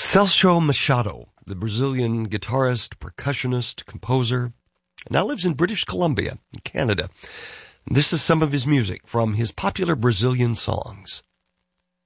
Celso Machado, the Brazilian guitarist, percussionist, composer, now lives in British Columbia, Canada. This is some of his music from his popular Brazilian songs.